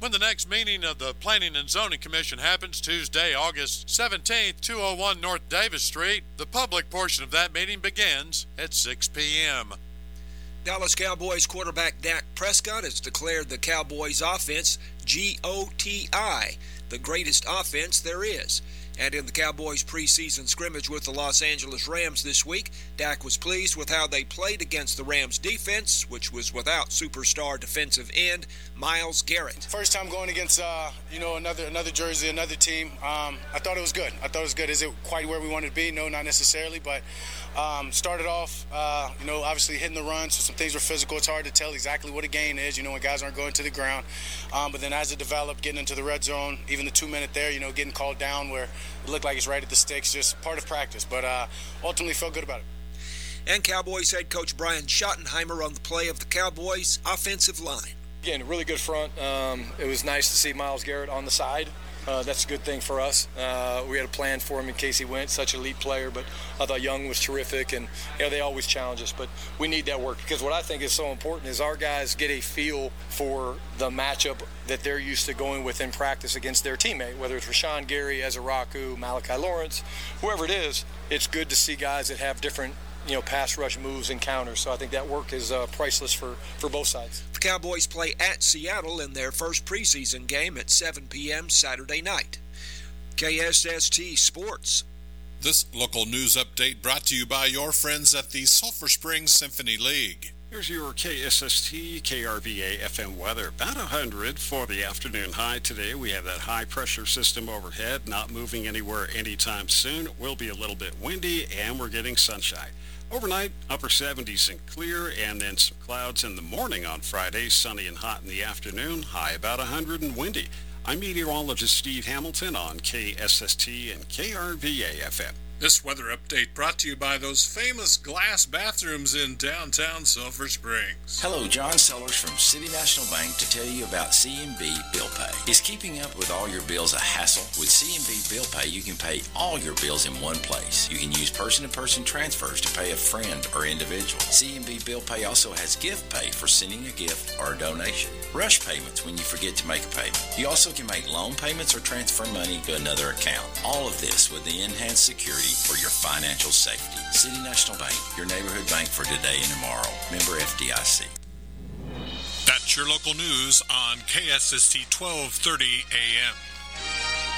When the next meeting of the Planning and Zoning Commission happens Tuesday, August 17th, 201 North Davis Street, the public portion of that meeting begins at 6 p.m. Dallas Cowboys quarterback Dak Prescott has declared the Cowboys offense GOTI, the greatest offense there is. And in the Cowboys' preseason scrimmage with the Los Angeles Rams this week, Dak was pleased with how they played against the Rams' defense, which was without superstar defensive end Myles Garrett. First time going against another jersey, another team. I thought it was good. Is it quite where we wanted to be? No, not necessarily, but started off, obviously hitting the run, so some things were physical. It's hard to tell exactly what a gain is, when guys aren't going to the ground. But then as it developed, getting into the red zone, even the 2-minute there, getting called down where it looked like it's right at the sticks, just part of practice. But ultimately felt good about it. And Cowboys head coach Brian Schottenheimer on the play of the Cowboys' offensive line. Again, a really good front. It was nice to see Myles Garrett on the side. That's a good thing for us. We had a plan for him in case he went, such an elite player, but I thought Young was terrific, and they always challenge us, but we need that work, because what I think is so important is our guys get a feel for the matchup that they're used to going with in practice against their teammate, whether it's Rashawn Gary, Ezra-Raku, Malachi Lawrence, whoever it is. It's good to see guys that have different pass rush moves and counters. So I think that work is priceless for both sides. The Cowboys play at Seattle in their first preseason game at 7 p.m. Saturday night. KSST Sports. This local news update brought to you by your friends at the Sulphur Springs Symphony League. Here's your KSST KRVA FM weather. About 100 for the afternoon high today. We have that high pressure system overhead, not moving anywhere anytime soon. It will be a little bit windy, and we're getting sunshine. Overnight, upper 70s and clear, and then some clouds in the morning on Friday, sunny and hot in the afternoon, high about 100 and windy. I'm meteorologist Steve Hamilton on KSST and KRVA FM. This weather update brought to you by those famous glass bathrooms in downtown Sulphur Springs. Hello, John Sellers from City National Bank to tell you about CMB Bill Pay. Is keeping up with all your bills a hassle? With CMB Bill Pay, you can pay all your bills in one place. You can use person-to-person transfers to pay a friend or individual. CMB Bill Pay also has gift pay for sending a gift or a donation. Rush payments when you forget to make a payment. You also can make loan payments or transfer money to another account. All of this with the enhanced security for your financial safety. City National Bank, your neighborhood bank for today and tomorrow. Member FDIC. That's your local news on KSST 1230 AM.